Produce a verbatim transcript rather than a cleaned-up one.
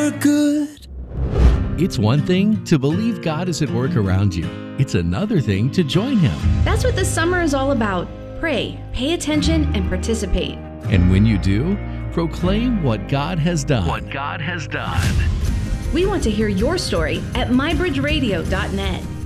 Good. It's one thing to believe God is at work around you. It's another thing to join Him. That's what this summer is all about. Pray, pay attention, and participate. And when you do, proclaim what God has done. What God has done. We want to hear your story at my bridge radio dot net.